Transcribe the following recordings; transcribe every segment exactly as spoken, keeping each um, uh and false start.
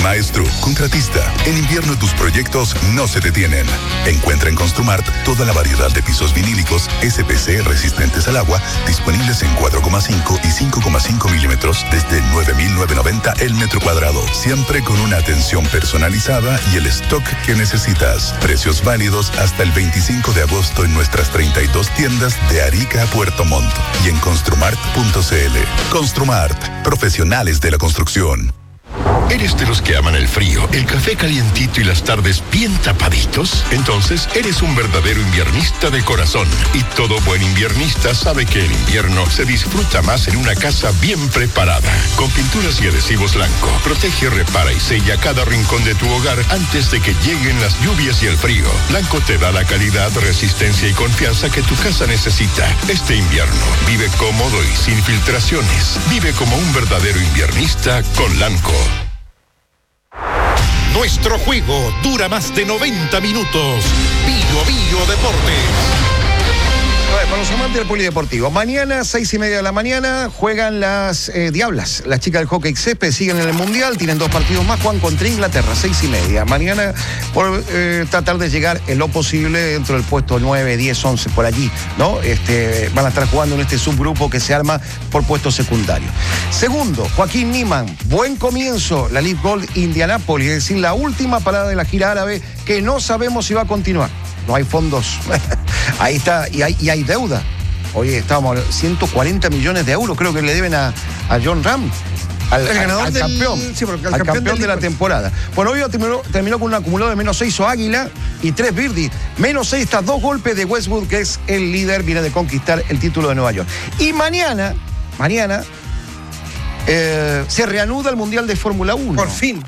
Maestro, contratista, en invierno tus proyectos no se detienen. Encuentra en Construmart toda la variedad de pisos vinílicos S P C resistentes al agua, disponibles en cuatro coma cinco y cinco coma cinco milímetros desde nueve mil novecientos noventa el metro cuadrado. Siempre con una atención personalizada y el stock que necesitas. Precios válidos hasta el veinticinco de agosto en nuestras treinta y dos tiendas de Arica a Puerto Montt y en construmart punto c l. Construmart, profesionales de la construcción. ¿Eres de los que aman el frío, el café calientito y las tardes bien tapaditos? Entonces, eres un verdadero inviernista de corazón. Y todo buen inviernista sabe que el invierno se disfruta más en una casa bien preparada. Con pinturas y adhesivos Lanco, protege, repara y sella cada rincón de tu hogar antes de que lleguen las lluvias y el frío. Lanco te da la calidad, resistencia y confianza que tu casa necesita. Este invierno, vive cómodo y sin filtraciones. Vive como un verdadero inviernista con Lanco. Nuestro juego dura más de noventa minutos. Bio Bio Deportes. A ver, para los amantes del polideportivo, mañana, seis y media de la mañana, juegan las eh, Diablas. Las chicas del hockey césped siguen en el Mundial, tienen dos partidos más, juegan contra Inglaterra, seis y media. Mañana, por eh, tratar de llegar en lo posible dentro del puesto nueve, diez, once, por allí, ¿no? Este, van a estar jugando en este subgrupo que se arma por puestos secundarios. Segundo, Joaquín Niemann, buen comienzo, la Leaf Gold Indianápolis, es decir, la última parada de la gira árabe que no sabemos si va a continuar. No hay fondos. Ahí está, y hay, y hay deuda. Oye, estábamos ciento cuarenta millones de euros, creo que le deben a, a John Ram, al, el ganador al, al del, campeón, sí, al al campeón, campeón de la Liverpool. temporada. Bueno, hoy terminó, terminó con un acumulado de menos seis o Águila y tres Birdie. Menos seis, está dos golpes de Westwood, que es el líder, viene de conquistar el título de Nueva York. Y mañana, mañana, eh, se reanuda el Mundial de Fórmula uno. Por fin.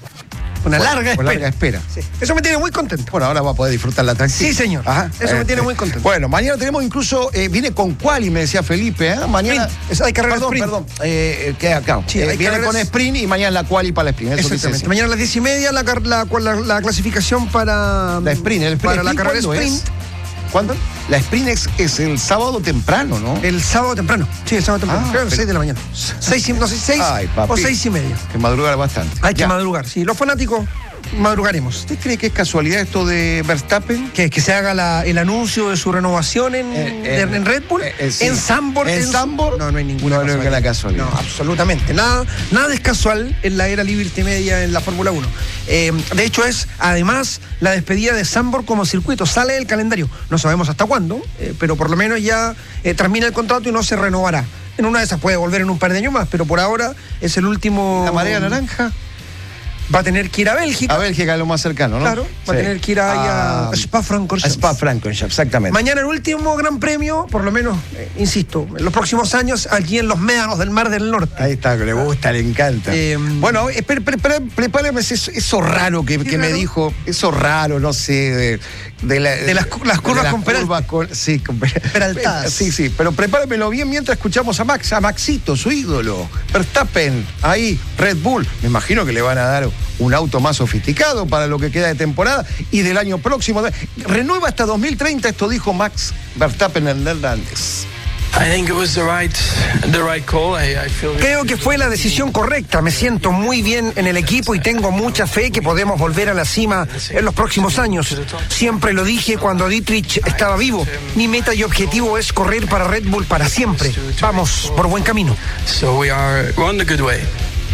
Una Por- larga por espera. larga espera. Sí. Eso me tiene muy contento. Bueno, ahora va a poder disfrutar la atracción. Sí, señor. Ajá. Eso me tiene muy contento. Bueno, mañana tenemos incluso, eh, viene con quali, me decía Felipe, ¿eh? Mañana. Sprint. Es- hay carrera perdón, sprint. Perdón, eh, queda acá. Sí, Eh, hay viene carreras- con sprint y mañana la quali para la sprint. Eso Exactamente. dice, sí. Mañana a las diez y media la, car- la, la, la clasificación para La sprint, el sprint. para la ¿Sprint carrera cuándo sprint. es? ¿Cuándo? La sprint es, es el sábado temprano, ¿no? El sábado temprano. Sí, el sábado temprano. Ah, Creo que a las pero- seis de la mañana. Seis, y- no sé, seis Ay, papi. o seis y media. Que madrugar bastante. Hay que Ya. madrugar. Sí, los fanáticos madrugaremos. ¿Usted cree que es casualidad esto de Verstappen? Que, que se haga la- el anuncio de su renovación en, Eh, eh, de- en Red Bull, eh, eh, sí. en Zandvoort. ¿En su- Zandvoort? No, no hay ninguna No, no es la casualidad. No, absolutamente. Nada, nada es casual en la era Liberty Media en la Fórmula uno. Eh, de hecho, es además la despedida de Zandvoort como circuito. Sale del calendario. No sabemos hasta cuándo, eh, pero por lo menos ya eh, termina el contrato y no se renovará. En una de esas puede volver en un par de años más, pero por ahora es el último. ¿La marea naranja? Va a tener que ir a Bélgica. A Bélgica es lo más cercano, ¿no? Claro, va a Sí. tener que ir ahí a, Ah, a Spa-Francorchamps. a Spa-Francorchamps, exactamente. Mañana el último gran premio, por lo menos, eh, insisto, en los próximos años, aquí en los médanos del Mar del Norte. Ahí está, que le gusta, le encanta. Eh, bueno, espera, espera, prepárame eso, eso raro que, ¿Qué que me raro? dijo, eso raro, no sé, de, de, la- De las cu- las curvas de las con Peralta. curvas con- sí, con per- Peraltadas. Sí, sí, pero prepáramelo bien mientras escuchamos a Max, a Maxito, su ídolo. Verstappen, ahí, Red Bull. Me imagino que le van a dar un auto más sofisticado para lo que queda de temporada y del año próximo. Renueva hasta dos mil treinta, esto dijo Max Verstappen en neerlandés. I think it was the right, the right call. I, I feel Creo que fue la decisión correcta. Me siento muy bien en el equipo y tengo mucha fe que podemos volver a la cima en los próximos años. Siempre lo dije cuando Dietrich estaba vivo. Mi meta y objetivo es correr para Red Bull para siempre. Vamos por buen camino. so we are we're on the good way.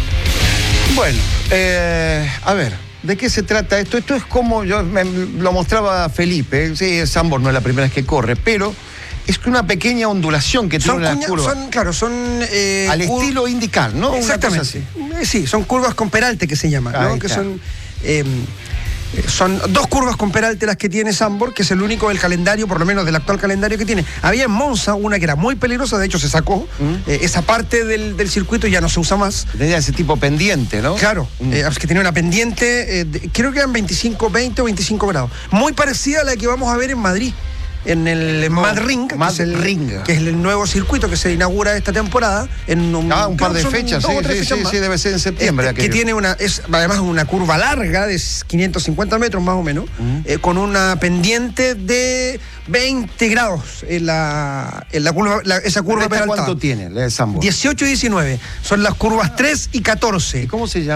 Bueno, eh, a ver, ¿de qué se trata esto? Esto es como yo me, lo mostraba Felipe. Sí, Zandvoort no es la primera vez que corre, pero es que una pequeña ondulación que tiene Son, una cuña- curva. son, claro, son... eh, Al cur- estilo IndyCar, ¿no? Una Exactamente. cosa así. Eh, Sí, son curvas con peralte que se llama, Ahí ¿no? Que está. son, eh, eh, son dos curvas con peralte las que tiene Zandvoort, que es el único del calendario, por lo menos del actual calendario que tiene. Había en Monza una que era muy peligrosa, de hecho se sacó. Eh, esa parte del, del circuito ya no se usa más. Tenía ese tipo pendiente, ¿no? Claro, Mm. eh, es que tenía una pendiente, eh, de- creo que eran veinticinco, veinte o veinticinco grados. Muy parecida a la que vamos a ver en Madrid. En el No, Mad Ring, que Mad es el, Ring. que es el nuevo circuito que se inaugura esta temporada. En un, Ah, un par creo que de son fechas, dos sí, o tres sí, fechas sí, más. sí, debe ser en septiembre. Este, que aquello. tiene una, es además una curva larga de quinientos cincuenta metros más o menos, eh, con una pendiente de veinte grados en la, en la curva, la- esa curva ¿Esta peraltada. ¿Cuánto tiene, la de Zandvoort? dieciocho y diecinueve. Son las curvas tres y catorce. ¿Y cómo se llama?